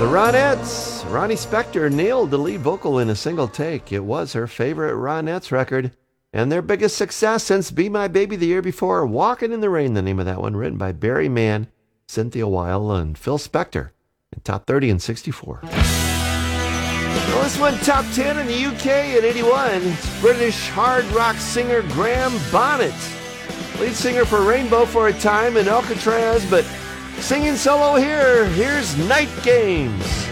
The Ronettes. Ronnie Spector nailed the lead vocal in a single take. It was her favorite Ronettes record and their biggest success since Be My Baby the year before. Walking in the Rain, the name of that one, written by Barry Mann, Cynthia Weil, and Phil Spector. In top 30 in 64. Well, this went top 10 in the UK in 81. It's British hard rock singer Graham Bonnet, lead singer for Rainbow for a time in Alcatraz, but singing solo here. Here's Night Games.